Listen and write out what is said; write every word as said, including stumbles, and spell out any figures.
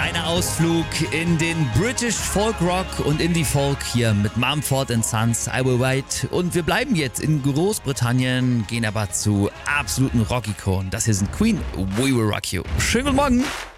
Kleiner Ausflug in den British Folk Rock und Indie Folk hier mit Mumford and Sons, I Will Wait. Und wir bleiben jetzt in Großbritannien, gehen aber zu absoluten Rock-Ikonen. Das hier sind Queen, We Will Rock You. Schönen guten Morgen.